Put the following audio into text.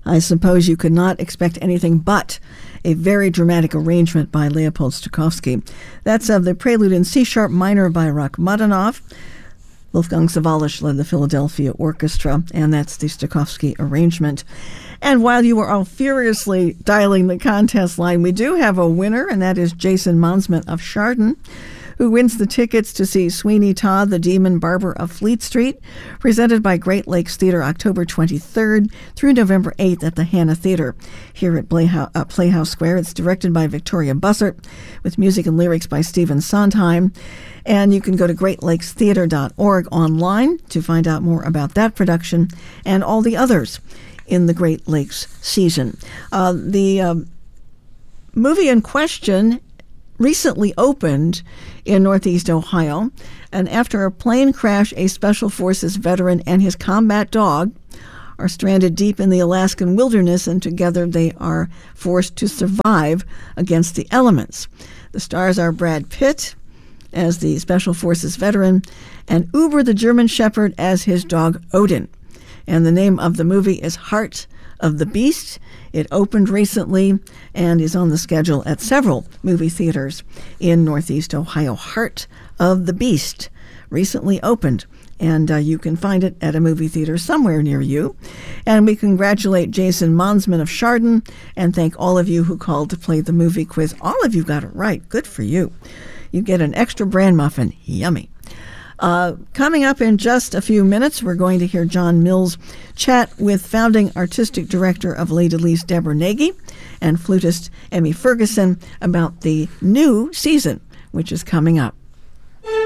I suppose you could not expect anything but a very dramatic arrangement by Leopold Stokowski. That's of the Prelude in C-sharp minor by Rachmaninoff. Wolfgang Sawallisch led the Philadelphia Orchestra, and that's the Stokowski arrangement. And while you were all furiously dialing the contest line, we do have a winner, and that is Jason Monsman of Chardon, who wins the tickets to see Sweeney Todd, the Demon Barber of Fleet Street, presented by Great Lakes Theater October 23rd through November 8th at the Hanna Theater here at Playhouse Square. It's directed by Victoria Bussert, with music and lyrics by Stephen Sondheim. And you can go to greatlakestheater.org online to find out more about that production and all the others in the Great Lakes season. The movie in question recently opened in Northeast Ohio, and after a plane crash, a Special Forces veteran and his combat dog are stranded deep in the Alaskan wilderness, and together they are forced to survive against the elements. The stars are Brad Pitt as the Special Forces veteran and Uber the German Shepherd as his dog Odin. And the name of the movie is Heart of the Beast. It opened recently and is on the schedule at several movie theaters in Northeast Ohio. Heart of the Beast recently opened, and you can find it at a movie theater somewhere near you. And we congratulate Jason Monsman of Chardon and thank all of you who called to play the movie quiz. All of you got it right. Good for you. You get an extra bran muffin. Yummy. Coming up in just a few minutes, we're going to hear John Mills chat with founding artistic director of Les Delys, Deborah Nagy, and flutist Emmy Ferguson about the new season, which is coming up.